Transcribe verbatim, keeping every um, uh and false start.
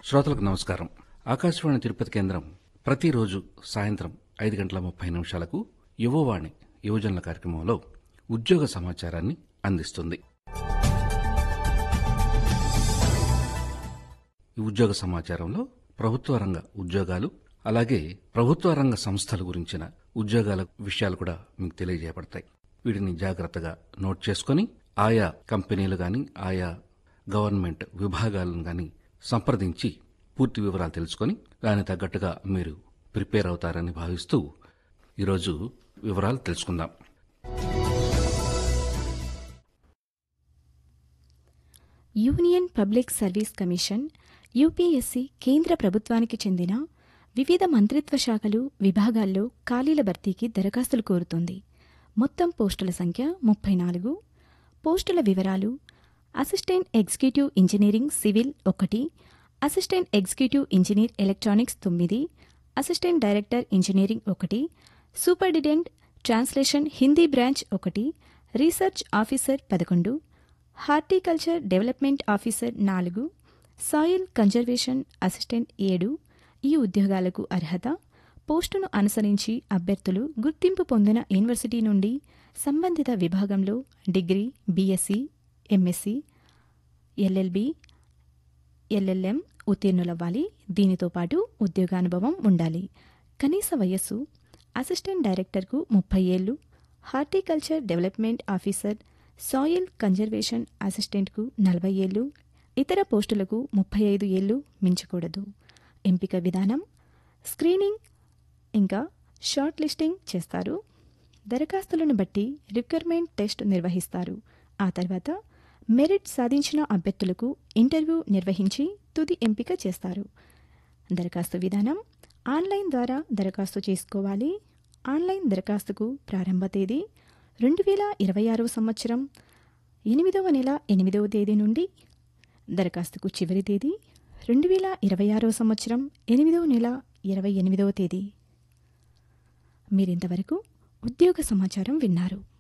శ్రోతలకు నమస్కారం. ఆకాశవాణి తిరుపతి కేంద్రం ప్రతిరోజు సాయంత్రం ఐదు గంటల ముప్పై నిమిషాలకు యువవాణి యువజనుల కార్యక్రమంలో ఉద్యోగ సమాచారాన్ని అందిస్తుంది. ఈ ఉద్యోగ సమాచారంలో ప్రభుత్వ రంగ ఉద్యోగాలు, అలాగే ప్రభుత్వ రంగ సంస్థల గురించిన ఉద్యోగాల విషయాలు కూడా మీకు తెలియజేయబడతాయి. వీటిని జాగ్రత్తగా నోట్ చేసుకుని ఆయా కంపెనీలు గాని, ఆయా గవర్నమెంట్ విభాగాలను గాని సంప్రదించి పూర్తి వివరాలు తెలుసుకొని దానికి తగ్గట్టుగా మీరు ప్రిపేర్ అవుతారని భావిస్తూ ఈరోజు వివరాలు తెలుసుకుందాం. Union public service commission UPSC కేంద్ర ప్రభుత్వానికి చెందిన వివిధ మంత్రిత్వ శాఖలు, విభాగాల్లో ఖాళీల భర్తీకి దరఖాస్తులు కోరుతోంది. మొత్తం పోస్టుల సంఖ్య ముప్పై నాలుగు. పోస్టుల వివరాలు: అసిస్టెంట్ ఎగ్జిక్యూటివ్ ఇంజనీరింగ్ సివిల్ ఒకటి, అసిస్టెంట్ ఎగ్జిక్యూటివ్ ఇంజనీర్ ఎలక్ట్రానిక్స్ తొమ్మిది, అసిస్టెంట్ డైరెక్టర్ ఇంజనీరింగ్ ఒకటి, సూపరింటెండెంట్ ట్రాన్స్లేషన్ హిందీ బ్రాంచ్ ఒకటి, రీసెర్చ్ ఆఫీసర్ పదకొండు, హార్టికల్చర్ డెవలప్మెంట్ ఆఫీసర్ నాలుగు, సాయిల్ కన్జర్వేషన్ అసిస్టెంట్ ఏడు. ఈ ఉద్యోగాలకు అర్హత: పోస్టును అనుసరించి అభ్యర్థులు గుర్తింపు పొందిన యూనివర్సిటీ నుండి సంబంధిత విభాగంలో degree, BSc, MSc, LLB, LLM ఉత్తీర్ణులవ్వాలి. దీనితో పాటు ఉద్యోగానుభవం ఉండాలి. కనీస వయస్సు: అసిస్టెంట్ డైరెక్టర్కు ముప్పై ఏళ్లు, horticulture development officer, soil conservation అసిస్టెంట్కు నలభై ఏళ్లు, ఇతర పోస్టులకు ముప్పై ఐదు ఏళ్లు మించకూడదు. ఎంపిక విధానం: స్క్రీనింగ్ ఇంకా షార్ట్ లిస్టింగ్ చేస్తారు. దరఖాస్తులను బట్టి రిక్రూట్మెంట్ టెస్ట్ నిర్వహిస్తారు. ఆ తర్వాత మెరిట్ సాధించిన అభ్యర్థులకు ఇంటర్వ్యూ నిర్వహించి తుది ఎంపిక చేస్తారు. దరఖాస్తు విధానం: ఆన్లైన్ ద్వారా దరఖాస్తు చేసుకోవాలి. ఆన్లైన్ దరఖాస్తుకు ప్రారంభ తేదీ రెండు వేల ఇరవై ఆరవ సంవత్సరం ఎనిమిదవ నెల ఎనిమిదవ తేదీ నుండి, దరఖాస్తుకు చివరి తేదీ రెండు వేల ఇరవై ఆరవ సంవత్సరం ఎనిమిదవ నెల ఇరవై ఎనిమిదవ తేదీ. మీరింతవరకు ఉద్యోగ సమాచారం విన్నారు.